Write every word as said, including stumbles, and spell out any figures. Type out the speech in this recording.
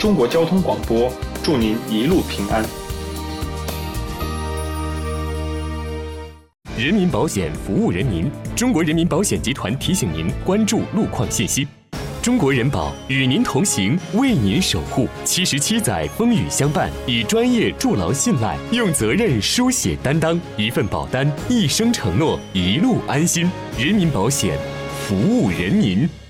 中国交通广播，祝您一路平安。 人民保险服务人民，中国人民保险集团提醒您关注路况信息。中国人保与您同行，为您守护。七十七载风雨相伴，以专业筑牢信赖，用责任书写担当。一份保单，一生承诺，一路安心。人民保险，服务人民。